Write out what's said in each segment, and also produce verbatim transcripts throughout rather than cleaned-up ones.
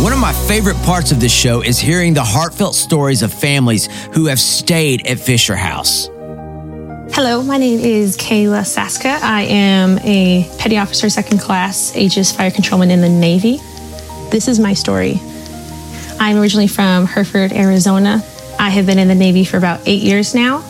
One of my favorite parts of this show is hearing the heartfelt stories of families who have stayed at Fisher House. Hello, my name is Kayla Saska. I am a Petty Officer Second Class Aegis Fire Controlman in the Navy. This is my story. I'm originally from Hereford, Arizona. I have been in the Navy for about eight years now.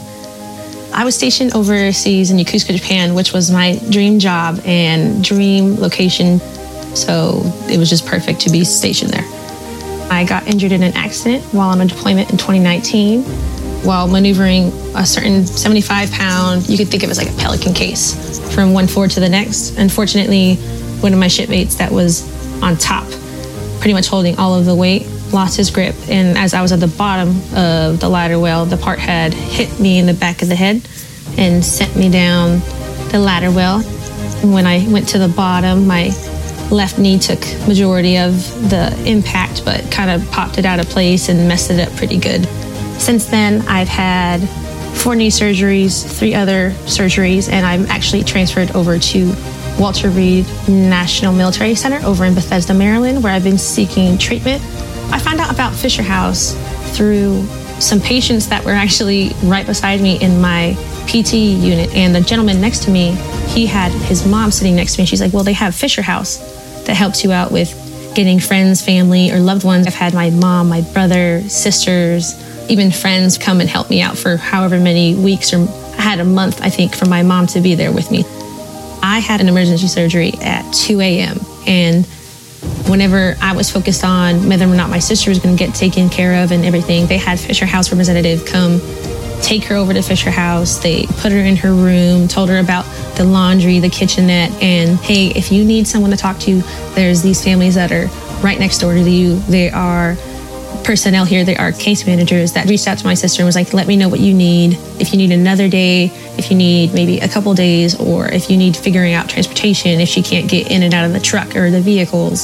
I was stationed overseas in Yokosuka, Japan, which was my dream job and dream location. So it was just perfect to be stationed there. I got injured in an accident while on a deployment in twenty nineteen. While maneuvering a certain seventy-five pound, you could think of it as like a pelican case, from one ford to the next. Unfortunately, one of my shipmates that was on top, pretty much holding all of the weight, lost his grip. And as I was at the bottom of the ladder well, the part had hit me in the back of the head and sent me down the ladder well. And when I went to the bottom, my left knee took majority of the impact, but kind of popped it out of place and messed it up pretty good. Since then, I've had four knee surgeries, three other surgeries, and I'm actually transferred over to Walter Reed National Military Center over in Bethesda, Maryland, where I've been seeking treatment. I found out about Fisher House through some patients that were actually right beside me in my P T unit, and the gentleman next to me, he had his mom sitting next to me. She's like, well, they have Fisher House that helps you out with getting friends, family, or loved ones. I've had my mom, my brother, sisters, even friends come and help me out for however many weeks, or I had a month, I think, for my mom to be there with me. I had an emergency surgery at two a.m. and whenever I was focused on whether or not my sister was going to get taken care of and everything, they had Fisher House representative come take her over to Fisher House. They put her in her room, told her about the laundry, the kitchenette, and hey, if you need someone to talk to, there's these families that are right next door to you. They are personnel here, they are case managers that reached out to my sister and was like, let me know what you need. If you need another day, if you need maybe a couple days, or if you need figuring out transportation, if she can't get in and out of the truck or the vehicles.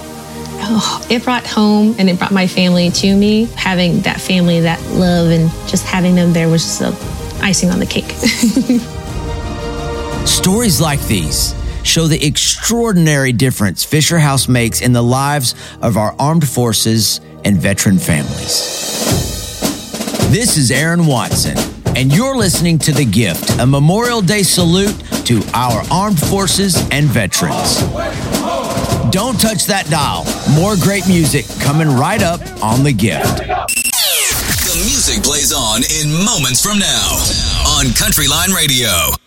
Oh, it brought home and it brought my family to me. Having that family, that love, and just having them there was just the icing on the cake. Stories like these show the extraordinary difference Fisher House makes in the lives of our armed forces and veteran families. This is Aaron Watson, and you're listening to The Gift, a Memorial Day salute to our armed forces and veterans. Don't touch that dial. More great music coming right up on The Gift. The music plays on in moments from now on Country Line Radio.